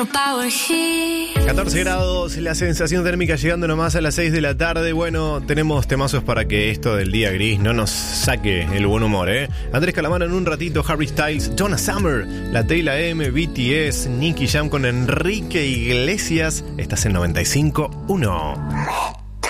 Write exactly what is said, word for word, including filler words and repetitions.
catorce grados, la sensación térmica llegando nomás a las seis de la tarde. Bueno, tenemos temazos para que esto del día gris no nos saque el buen humor, ¿eh? Andrés Calamaro en un ratito, Harry Styles, Donna Summer, la Teyla M, B T S, Nicky Jam con Enrique Iglesias. Estás en noventa y cinco punto uno.